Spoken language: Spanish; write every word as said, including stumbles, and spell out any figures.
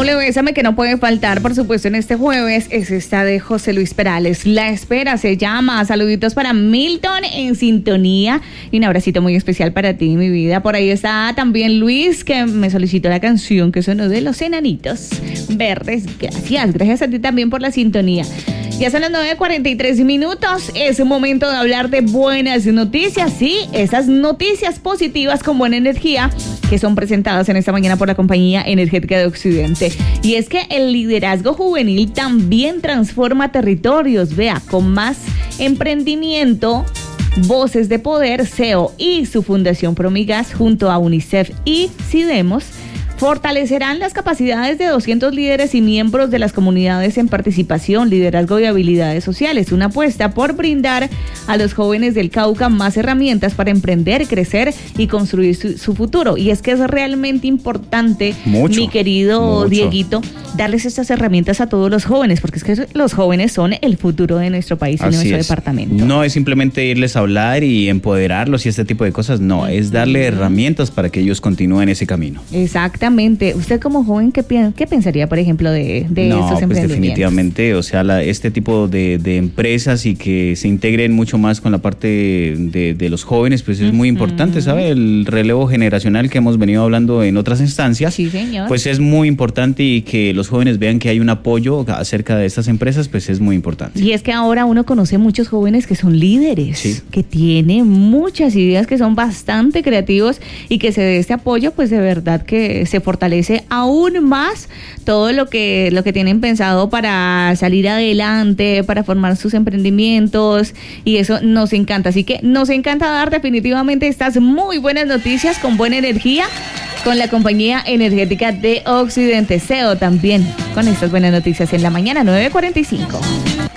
Doble Bésame, que no puede faltar, por supuesto, en este jueves, es esta de José Luis Perales. La Espera se llama. Saluditos para Milton en sintonía. Y un abracito muy especial para ti, mi vida. Por ahí está también Luis, que me solicitó la canción que sonó de Los Enanitos Verdes. Gracias, gracias a ti también por la sintonía. Ya son las nueve cuarenta y tres minutos, es un momento de hablar de buenas noticias, sí, esas noticias positivas con buena energía que son presentadas en esta mañana por la Compañía Energética de Occidente. Y es que el liderazgo juvenil también transforma territorios, vea, con más emprendimiento. Voces de Poder, C E O y su Fundación Promigas junto a UNICEF y Sidemos fortalecerán las capacidades de doscientos líderes y miembros de las comunidades en participación, liderazgo y habilidades sociales. Una apuesta por brindar a los jóvenes del Cauca más herramientas para emprender, crecer y construir su, su futuro. Y es que es realmente importante, mucho, mi querido mucho. Dieguito, darles estas herramientas a todos los jóvenes, porque es que los jóvenes son el futuro de nuestro país y de nuestro es. departamento. No es simplemente irles a hablar y empoderarlos y este tipo de cosas, no, es darle herramientas para que ellos continúen ese camino. Exactamente. Usted como joven, ¿qué, qué pensaría, por ejemplo, de, de no, estos pues emprendimientos? Definitivamente, o sea, la, este tipo de, de empresas y que se integren mucho más con la parte de, de los jóvenes, pues es muy importante, ¿sabe? El relevo generacional que hemos venido hablando en otras instancias, sí, señor. Pues es muy importante y que los jóvenes vean que hay un apoyo acerca de estas empresas, pues es muy importante. Y es que ahora uno conoce muchos jóvenes que son líderes, sí. que tienen muchas ideas, que son bastante creativos y que se dé este apoyo, pues de verdad que se fortalece aún más todo lo que, lo que tienen pensado para salir adelante, para formar sus emprendimientos, y eso nos encanta. Así que nos encanta dar definitivamente estas muy buenas noticias con buena energía con la Compañía Energética de Occidente, C E O también con estas buenas noticias en la mañana, nueve cuarenta y cinco.